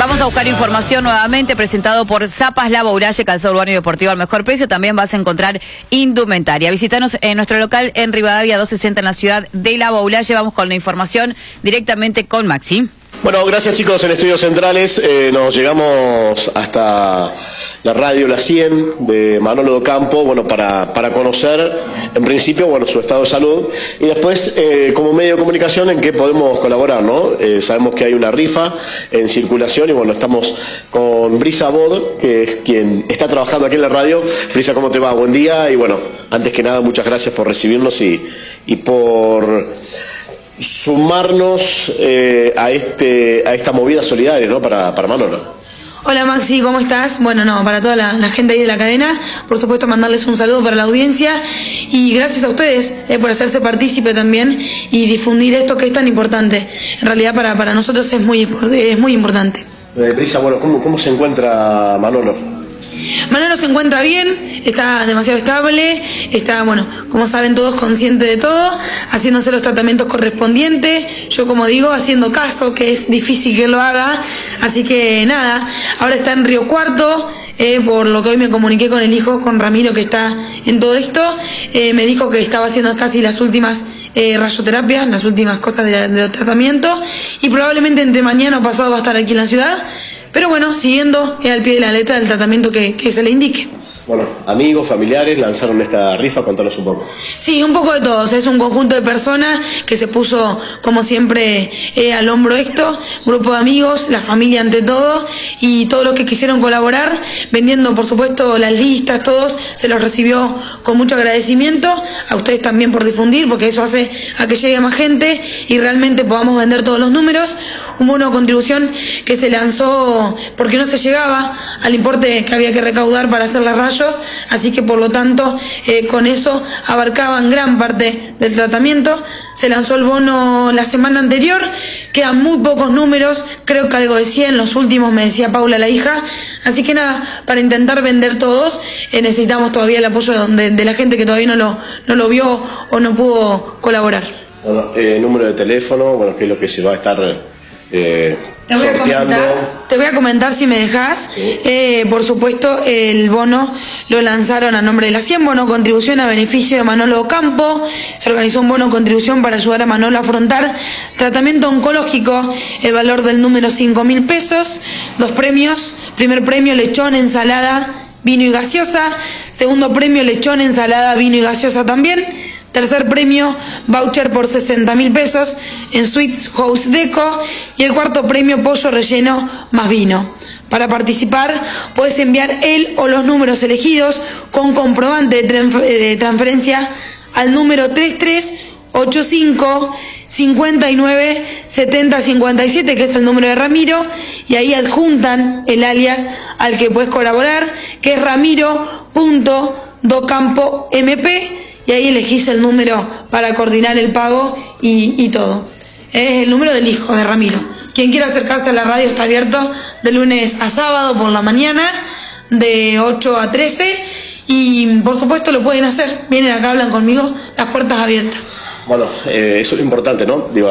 Vamos a buscar información nuevamente, presentado por Zapas La Bouralle, calzado urbano y deportivo al mejor precio. También vas a encontrar indumentaria. Visítanos en nuestro local en Rivadavia 260 en la ciudad de La Bouralle. Vamos con la información directamente con Maxi. Bueno, gracias chicos en Estudios Centrales. Nos llegamos hasta la radio La 100 de Manolo Docampo, bueno, para conocer en principio, bueno, su estado de salud y después como medio de comunicación en qué podemos colaborar, ¿no? Sabemos que hay una rifa en circulación y bueno, estamos con Brisa Bod, que es quien está trabajando aquí en la radio. Brisa, ¿cómo te va? Buen día y bueno, antes que nada muchas gracias por recibirnos y por sumarnos a esta movida solidaria, ¿no? para Manolo. Hola Maxi, ¿cómo estás? Bueno, para toda la gente ahí de la cadena, por supuesto mandarles un saludo para la audiencia y gracias a ustedes por hacerse partícipe también y difundir esto que es tan importante. En realidad para nosotros es muy importante. Brisa, bueno, ¿cómo se encuentra Manolo? Manolo se encuentra bien, está demasiado estable, está, bueno, como saben todos, consciente de todo, haciéndose los tratamientos correspondientes, yo como digo, haciendo caso, que es difícil que lo haga, así que nada, ahora está en Río Cuarto, por lo que hoy me comuniqué con el hijo, con Ramiro, que está en todo esto, me dijo que estaba haciendo casi las últimas radioterapias, las últimas cosas de los tratamientos, y probablemente entre mañana o pasado va a estar aquí en la ciudad. Pero bueno, siguiendo al pie de la letra del tratamiento que se le indique. Bueno, amigos, familiares lanzaron esta rifa, contanos un poco. Sí, un poco de todos, es un conjunto de personas que se puso, como siempre, al hombro esto, grupo de amigos, la familia ante todo, y todos los que quisieron colaborar, vendiendo por supuesto las listas, todos, se los recibió con mucho agradecimiento, a ustedes también por difundir, porque eso hace a que llegue más gente y realmente podamos vender todos los números. Un bono de contribución que se lanzó porque no se llegaba al importe que había que recaudar para hacer las rayos, así que por lo tanto con eso abarcaban gran parte del tratamiento. Se lanzó el bono la semana anterior, quedan muy pocos números, creo que algo de 100, los últimos me decía Paula, la hija, así que nada, para intentar vender todos necesitamos todavía el apoyo de la gente que todavía no lo vio o no pudo colaborar. Bueno, número de teléfono, bueno, que es lo que se va a estar sorteando. Te voy a comentar si me dejas. Sí. Por supuesto, el bono lo lanzaron a nombre de la 100, bono contribución a beneficio de Manolo Docampo. Se organizó un bono contribución para ayudar a Manolo a afrontar tratamiento oncológico, el valor del número 5.000 pesos. 2 premios, primer premio lechón, ensalada, vino y gaseosa. Segundo premio lechón, ensalada, vino y gaseosa también. Tercer premio, voucher por 60.000 pesos en Sweets House Deco. Y el cuarto premio, pollo relleno más vino. Para participar, puedes enviar el o los números elegidos con comprobante de transferencia al número 3385 59 70 57, que es el número de Ramiro, y ahí adjuntan el alias al que puedes colaborar, que es ramiro.docampomp. Y ahí elegís el número para coordinar el pago y todo. Es el número del hijo de Ramiro. Quien quiera acercarse a la radio está abierto de lunes a sábado por la mañana, de 8 a 13. Y por supuesto lo pueden hacer. Vienen acá, hablan conmigo, las puertas abiertas. Bueno, eso es lo importante, ¿no? Digo,